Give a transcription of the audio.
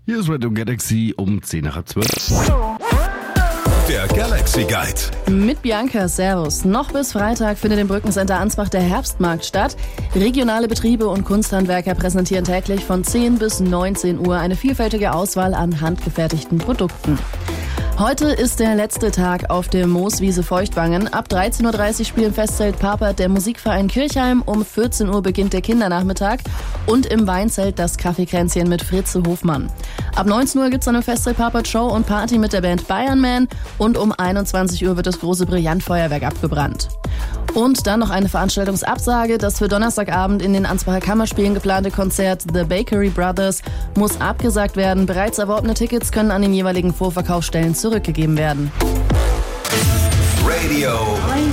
Hier ist Radio Galaxy um 10 nach 12. Der Galaxy Guide. Mit Bianca, servus. Noch bis Freitag findet im Brückencenter Ansbach der Herbstmarkt statt. Regionale Betriebe und Kunsthandwerker präsentieren täglich von 10 bis 19 Uhr eine vielfältige Auswahl an handgefertigten Produkten. Heute ist der letzte Tag auf der Mooswiese Feuchtwangen. Ab 13.30 Uhr spielt im Festzelt Papert der Musikverein Kirchheim. Um 14 Uhr beginnt der Kindernachmittag. Und im Weinzelt das Kaffeekränzchen mit Fritze Hofmann. Ab 19 Uhr gibt's dann im Festzelt Papert Show und Party mit der Band Bayern Man. Und um 21 Uhr wird das große Brillantfeuerwerk abgebrannt. Und dann noch eine Veranstaltungsabsage. Das für Donnerstagabend in den Ansbacher Kammerspielen geplante Konzert The Bakery Brothers muss abgesagt werden. Bereits erworbene Tickets können an den jeweiligen Vorverkaufsstellen zurückgegeben werden. Radio